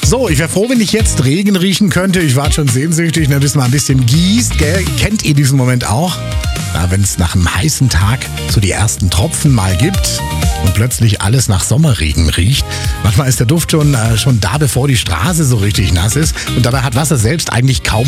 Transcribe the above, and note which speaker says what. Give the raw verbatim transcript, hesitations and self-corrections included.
Speaker 1: So, ich wäre froh, wenn ich jetzt Regen riechen könnte. Ich warte schon sehnsüchtig, ne, bis es mal ein bisschen gießt. Gell? Kennt ihr diesen Moment auch? Ja, wenn es nach einem heißen Tag so die ersten Tropfen mal gibt und plötzlich alles nach Sommerregen riecht. Manchmal ist der Duft schon, äh, schon da, bevor die Straße so richtig nass ist. Und dabei hat Wasser selbst eigentlich kaum